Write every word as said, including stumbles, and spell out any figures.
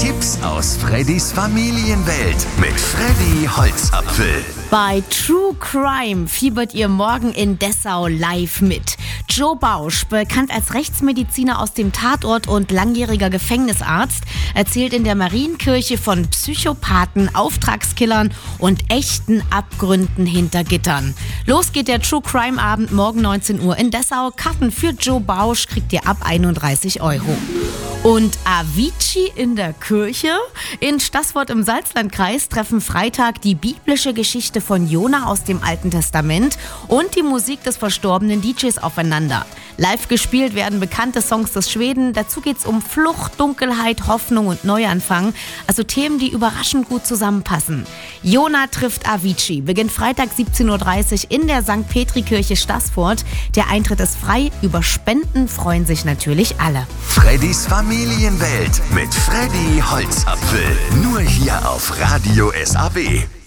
Tipps aus Freddys Familienwelt mit Freddy Holzapfel. Bei True Crime fiebert ihr morgen in Dessau live mit. Joe Bausch, bekannt als Rechtsmediziner aus dem Tatort und langjähriger Gefängnisarzt, erzählt in der Marienkirche von Psychopathen, Auftragskillern und echten Abgründen hinter Gittern. Los geht der True Crime Abend morgen neunzehn Uhr in Dessau. Karten für Joe Bausch kriegt ihr ab einunddreißig Euro. Und Avicii in der Kirche? In Staßfurt im Salzlandkreis treffen Freitag die biblische Geschichte von Jona aus dem Alten Testament und die Musik des verstorbenen D Js aufeinander. Live gespielt werden bekannte Songs des Schweden. Dazu geht's um Flucht, Dunkelheit, Hoffnung und Neuanfang. Also Themen, die überraschend gut zusammenpassen. Jona trifft Avicii. Beginnt Freitag siebzehn Uhr dreißig in der Sankt Petri-Kirche Staßfurt. Der Eintritt ist frei. Über Spenden freuen sich natürlich alle. Freddys Familienwelt mit Freddy Holzapfel. Nur hier auf Radio S A B.